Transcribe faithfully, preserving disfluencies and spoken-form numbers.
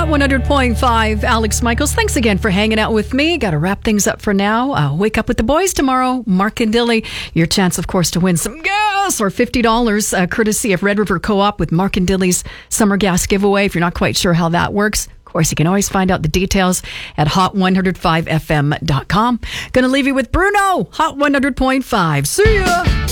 one hundred point five, Alex Michaels. Thanks again for hanging out with me. Got to wrap things up for now. Uh, wake up with the boys tomorrow. Mark and Dilly. Your chance, of course, to win some gas or fifty dollars uh, courtesy of Red River Co-op with Mark and Dilly's summer gas giveaway. If you're not quite sure how that works, of course, you can always find out the details at hot one oh five f m dot com. Going to leave you with Bruno, Hot one hundred point five. See ya!